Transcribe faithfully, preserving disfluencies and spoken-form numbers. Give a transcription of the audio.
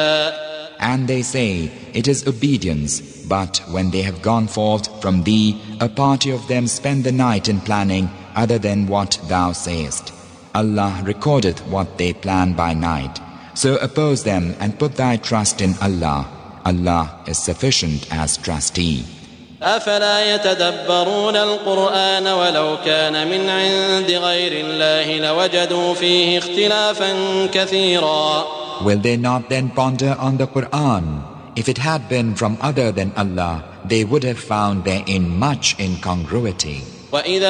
And they say, it is obedience, but when they have gone forth from thee, a party of them spend the night in planning other than what thou sayest. Allah recordeth what they plan by night. So oppose them and put thy trust in Allah. Allah is sufficient as trustee. أفلا يتدبرون القرآن ولو كان من عند غير الله لوجدوا فيه اختلافا كثيرا. Will they not then ponder on the Quran? If it had been from other than Allah, they would have found therein much incongruity. وإذا